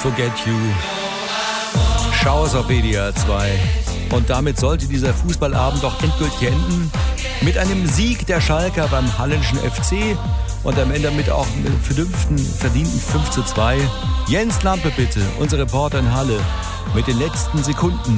Forget You. Schau's auf WDR 2. Und damit sollte dieser Fußballabend doch endgültig enden. Mit einem Sieg der Schalker beim Hallenschen FC. Und am Ende mit auch einem verdienten 5:2. Jens Lampe bitte, unser Reporter in Halle, mit den letzten Sekunden.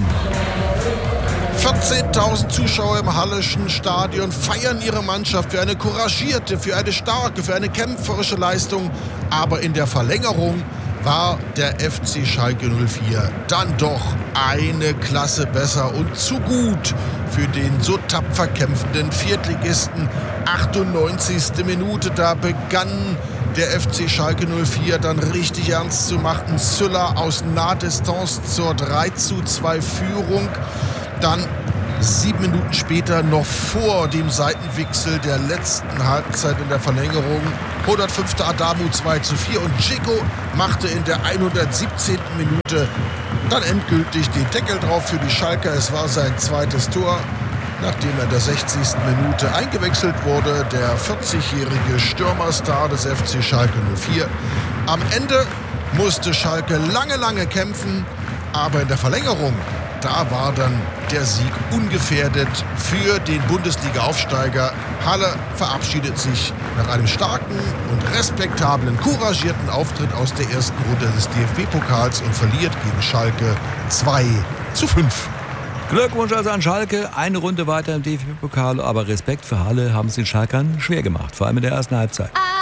14.000 Zuschauer im Halleschen Stadion feiern ihre Mannschaft für eine couragierte, für eine starke, für eine kämpferische Leistung. Aber in der Verlängerung war der FC Schalke 04 dann doch eine Klasse besser und zu gut für den so tapfer kämpfenden Viertligisten. 98. Minute, da begann der FC Schalke 04 dann richtig ernst zu machen. Süller aus Nahdistanz zur 3:2 Führung. Dann 7 Minuten später, noch vor dem Seitenwechsel der letzten Halbzeit in der Verlängerung, 105. Adamu 2:4 und Chico machte in der 117. Minute dann endgültig den Deckel drauf für die Schalker. Es war sein zweites Tor, nachdem er in der 60. Minute eingewechselt wurde. Der 40-jährige Stürmerstar des FC Schalke 04. Am Ende musste Schalke lange kämpfen, aber in der Verlängerung, da war dann der Sieg ungefährdet für den Bundesliga-Aufsteiger. Halle verabschiedet sich nach einem starken und respektablen, couragierten Auftritt aus der ersten Runde des DFB-Pokals und verliert gegen Schalke 2:5. Glückwunsch also an Schalke, eine Runde weiter im DFB-Pokal, aber Respekt für Halle haben es den Schalkern schwer gemacht, vor allem in der ersten Halbzeit.